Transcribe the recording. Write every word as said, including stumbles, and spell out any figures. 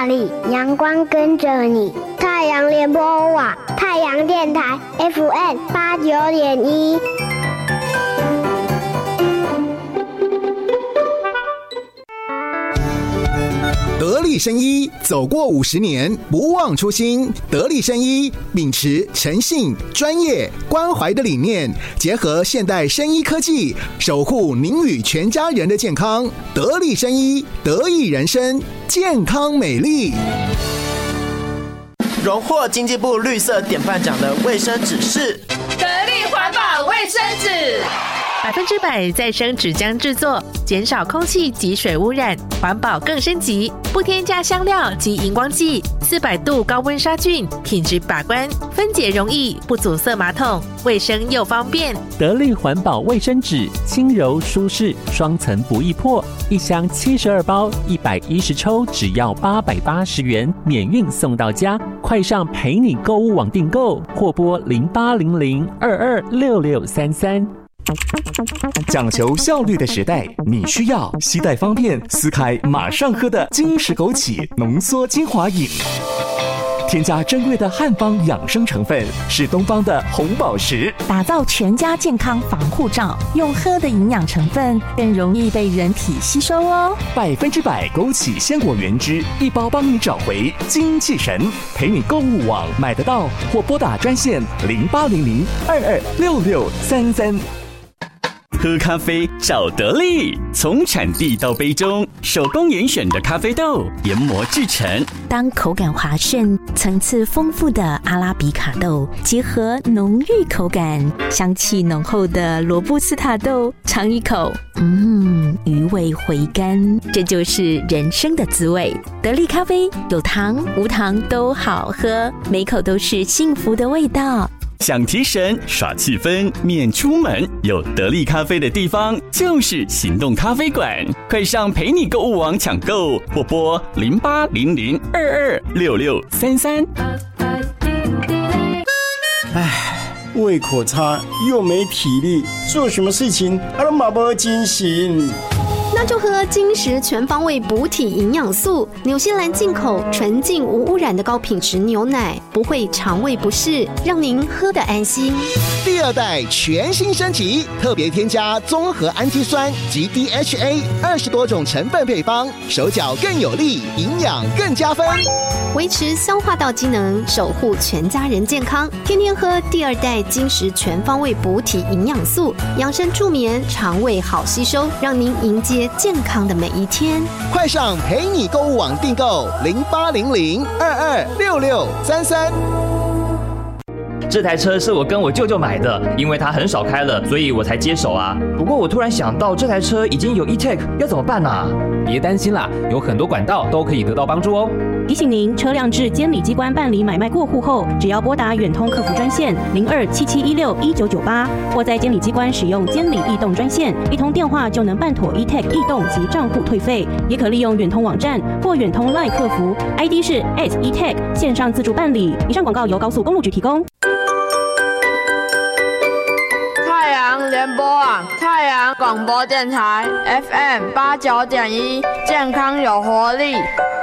里，阳光跟着你。太阳联播网，太阳电台 F M 八九点一。 得力生医走过五十年，不忘初心。得力生医秉持诚信、专业、关怀的理念，结合现代生医科技，守护您与全家人的健康。得力生医，得益人生，健康美丽。 荣获经济部绿色典范奖的卫生纸是得力环保卫生纸。 百分之百再生纸浆制作，减少空气及水污染，环保更升级，不添加香料及荧光剂，四百度高温杀菌，品质把关，分解容易，不阻塞马桶，卫生又方便。 得力环保卫生纸，轻柔舒适，双层不易破，一箱七十二包，一百一十抽，只要八百八十元，免运送到家。快上陪你购物网订购，或拨零八零零二二六六三三。 讲求效率的时代，你需要携带方便、撕开马上喝的金石枸杞浓缩精华饮。添加珍贵的汉方养生成分，是东方的红宝石， 打造全家健康防护罩。用喝的营养成分更容易被人体吸收哦。 百分之百枸杞鲜果原汁，一包帮你找回精气神。陪你购物网买得到，或拨打专线零八零零二二六六三三。 喝咖啡找得力，从产地到杯中，手工严选的咖啡豆研磨制成。 当口感滑顺、层次丰富的阿拉比卡豆结合浓郁口感、香气浓厚的罗布斯塔豆，尝一口，嗯，余味回甘，这就是人生的滋味。得力咖啡有糖无糖都好喝，每口都是幸福的味道。 想提神耍气氛免出门，有得力咖啡的地方就是行动咖啡馆。快上陪你购物网抢购，或拨零八零零二二六六三三。 唉，胃口差又没体力，做什么事情都马不精神。 那就喝金石全方位补体营养素，纽西兰进口纯净无污染的高品质牛奶，不会肠胃不适，让您喝得安心。 第二代全新升级，特别添加综合氨基酸及 D H A 二十多种成分配方，手脚更有力，营养更加分， 维持消化道机能，守护全家人健康。天天喝第二代金石全方位补体营养素，养生助眠，肠胃好吸收，让您迎接健康的每一天。 快上陪你购物网订购零八零零二二六六三三。 这台车是我跟我舅舅买的，因为他很少开了，所以我才接手啊。不过我突然想到，这台车已经有 E-Tech， 要怎么办啊？ 别担心啦，有很多管道都可以得到帮助哦。 提醒您，车辆至监理机关办理买卖过户后，只要拨打远通客服专线零二七七一六一九九八，或在监理机关使用监理易动专线，一通电话就能办妥 E-Tech 易动及账户退费。也可利用远通网站或远通 LINE 客服 ，I D 是 at E-Tech 线上自助办理。以上广告由高速公路局提供。 太阳联播网，太阳广播电台 F M 八九点一，健康有活力。